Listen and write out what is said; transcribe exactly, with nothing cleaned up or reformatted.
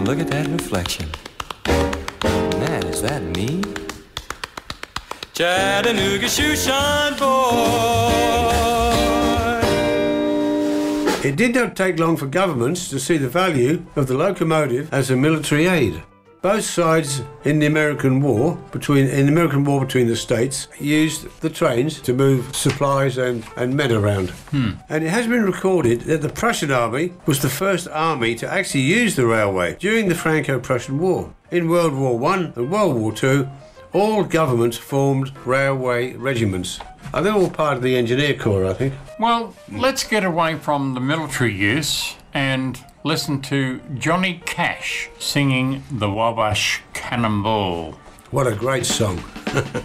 look at that reflection. Man, is that me? Chattanooga shoeshine boy. It did not take long for governments to see the value of the locomotive as a military aid. Both sides in the American War, between in the American War between the states, used the trains to move supplies and, and men around. Hmm. And it has been recorded that the Prussian army was the first army to actually use the railway during the Franco-Prussian War. In World War One and World War Two, all governments formed railway regiments. And they're all part of the Engineer Corps, I think. Well, let's get away from the military use and listen to Johnny Cash singing the Wabash Cannonball. What a great song.